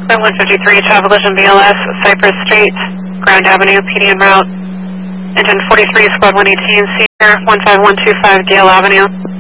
Flight 153, Travel Vision BLS, Cypress Street, Grand Avenue, PD en route. Engine 43, Squad 118, Cedar, 15125 Gale Avenue.